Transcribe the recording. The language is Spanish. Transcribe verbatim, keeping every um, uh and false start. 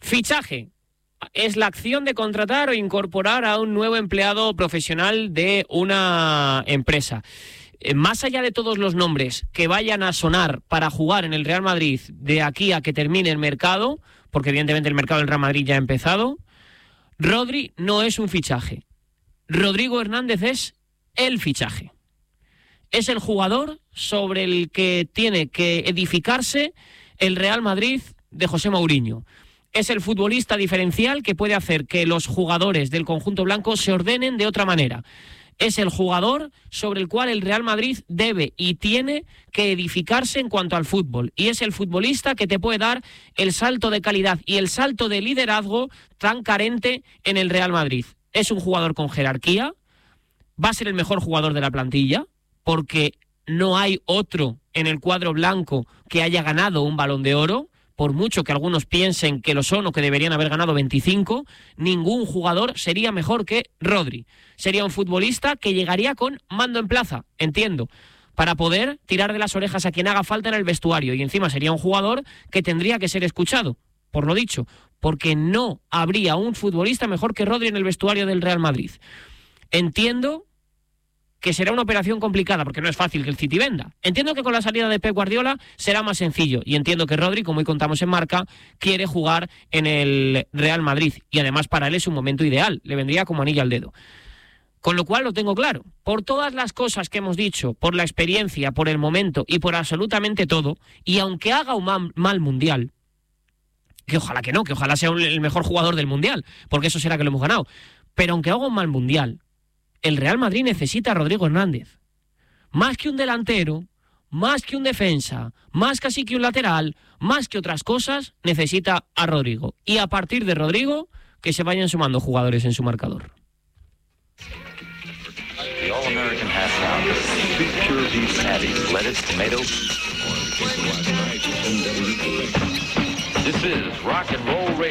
Fichaje. Es la acción de contratar o incorporar a un nuevo empleado profesional de una empresa. Eh, más allá de todos los nombres que vayan a sonar para jugar en el Real Madrid de aquí a que termine el mercado, porque evidentemente el mercado del Real Madrid ya ha empezado, Rodri no es un fichaje. Rodrigo Hernández es el fichaje. Es el jugador sobre el que tiene que edificarse el Real Madrid de José Mourinho. Es el futbolista diferencial que puede hacer que los jugadores del conjunto blanco se ordenen de otra manera. Es el jugador sobre el cual el Real Madrid debe y tiene que edificarse en cuanto al fútbol. Y es el futbolista que te puede dar el salto de calidad y el salto de liderazgo tan carente en el Real Madrid. Es un jugador con jerarquía, va a ser el mejor jugador de la plantilla, porque no hay otro en el cuadro blanco que haya ganado un Balón de Oro. Por mucho que algunos piensen que lo son o que deberían haber ganado veinticinco, ningún jugador sería mejor que Rodri. Sería un futbolista que llegaría con mando en plaza, entiendo, para poder tirar de las orejas a quien haga falta en el vestuario. Y encima sería un jugador que tendría que ser escuchado, por lo dicho, porque no habría un futbolista mejor que Rodri en el vestuario del Real Madrid. Entiendo que será una operación complicada, porque no es fácil que el City venda. Entiendo que con la salida de Pep Guardiola será más sencillo, y entiendo que Rodri, como hoy contamos en Marca, quiere jugar en el Real Madrid, y además para él es un momento ideal, le vendría como anillo al dedo. Con lo cual lo tengo claro, por todas las cosas que hemos dicho, por la experiencia, por el momento y por absolutamente todo, y aunque haga un mal, mal mundial, que ojalá que no, que ojalá sea el mejor jugador del mundial, porque eso será que lo hemos ganado, pero aunque haga un mal mundial, el Real Madrid necesita a Rodrigo Hernández. Más que un delantero, más que un defensa, más casi que un lateral, más que otras cosas, necesita a Rodrigo. Y a partir de Rodrigo, que se vayan sumando jugadores en su marcador. The All-American Half Pounder. Two pure beef patties, lettuce, tomato. This is Rock and Roll Radio.